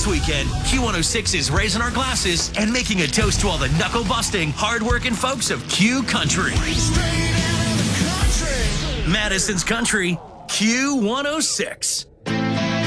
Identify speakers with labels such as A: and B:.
A: weekend, Q106 is raising our glasses and making a toast to all the knuckle-busting, hard-working folks of Q Country. Madison's Country, Q106.